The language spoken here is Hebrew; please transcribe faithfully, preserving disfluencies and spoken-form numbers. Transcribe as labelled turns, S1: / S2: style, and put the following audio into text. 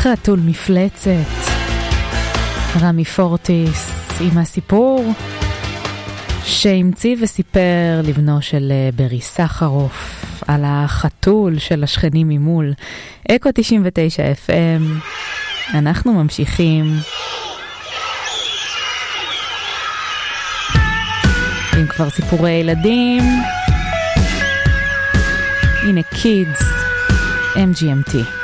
S1: חתול מפלצת, רמי פורטיס עם הסיפור שהמציא וסיפר לבנו של ברי סחרוף על החתול של השכנים ממול. אקו תשעים ותשע אף אם, אנחנו ממשיכים עם כבר סיפורי ילדים. הנה קידס, אם ג'י אם טי.